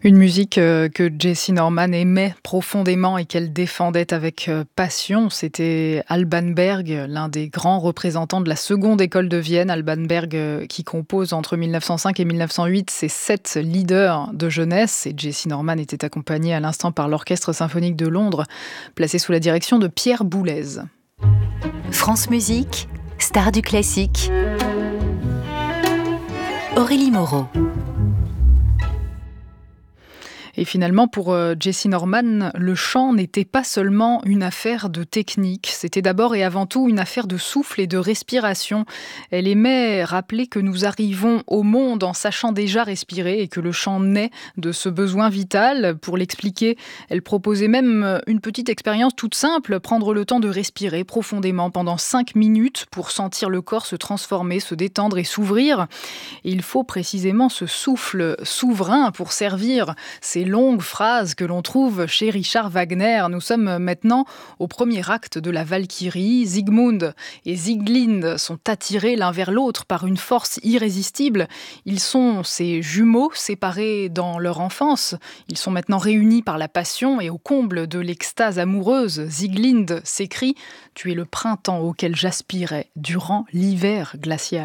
Une musique que Jessye Norman aimait profondément et qu'elle défendait avec passion, c'était Alban Berg, l'un des grands représentants de la seconde école de Vienne. Alban Berg qui compose entre 1905 et 1908 ses 7 leaders de jeunesse. Et Jessye Norman était accompagnée à l'instant par l'Orchestre symphonique de Londres, placé sous la direction de Pierre Boulez. France Musique, star du classique. Aurélie Moreau. Et finalement, pour Jessye Norman, le chant n'était pas seulement une affaire de technique, c'était d'abord et avant tout une affaire de souffle et de respiration. Elle aimait rappeler que nous arrivons au monde en sachant déjà respirer et que le chant naît de ce besoin vital. Pour l'expliquer, elle proposait même une petite expérience toute simple, prendre le temps de respirer profondément pendant 5 minutes pour sentir le corps se transformer, se détendre et s'ouvrir. Et il faut précisément ce souffle souverain pour servir ces longues phrases que l'on trouve chez Richard Wagner. Nous sommes maintenant au premier acte de la Valkyrie. Siegmund et Sieglinde sont attirés l'un vers l'autre par une force irrésistible. Ils sont ces jumeaux séparés dans leur enfance. Ils sont maintenant réunis par la passion et au comble de l'extase amoureuse. Sieglinde s'écrie « Tu es le printemps auquel j'aspirais durant l'hiver glacial ».